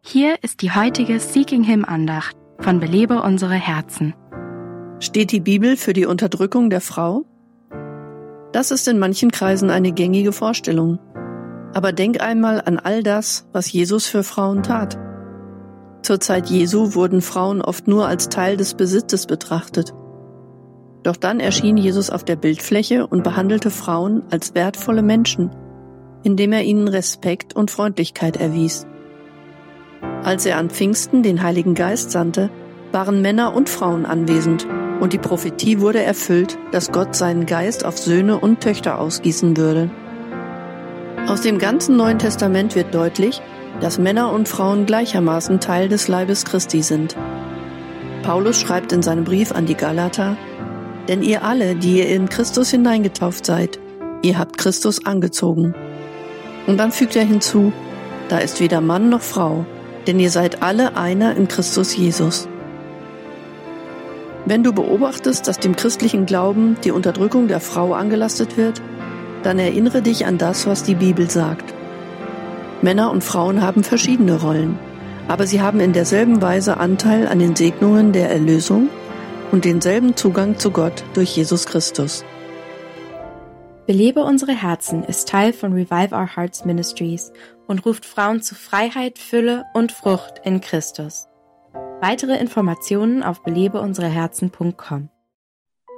Hier ist die heutige Seeking Him Andacht von Belebe unsere Herzen. Steht die Bibel für die Unterdrückung der Frau? Das ist in manchen Kreisen eine gängige Vorstellung. Aber denk einmal an all das, was Jesus für Frauen tat. Zur Zeit Jesu wurden Frauen oft nur als Teil des Besitzes betrachtet. Doch dann erschien Jesus auf der Bildfläche und behandelte Frauen als wertvolle Menschen, indem er ihnen Respekt und Freundlichkeit erwies. Als er an Pfingsten den Heiligen Geist sandte, waren Männer und Frauen anwesend und die Prophetie wurde erfüllt, dass Gott seinen Geist auf Söhne und Töchter ausgießen würde. Aus dem ganzen Neuen Testament wird deutlich, dass Männer und Frauen gleichermaßen Teil des Leibes Christi sind. Paulus schreibt in seinem Brief an die Galater: Denn ihr alle, die ihr in Christus hineingetauft seid, ihr habt Christus angezogen. Und dann fügt er hinzu: Da ist weder Mann noch Frau, denn ihr seid alle einer in Christus Jesus. Wenn du beobachtest, dass dem christlichen Glauben die Unterdrückung der Frau angelastet wird, dann erinnere dich an das, was die Bibel sagt. Männer und Frauen haben verschiedene Rollen, aber sie haben in derselben Weise Anteil an den Segnungen der Erlösung und denselben Zugang zu Gott durch Jesus Christus. Belebe unsere Herzen ist Teil von Revive Our Hearts Ministries und ruft Frauen zu Freiheit, Fülle und Frucht in Christus. Weitere Informationen auf belebeunsereherzen.com.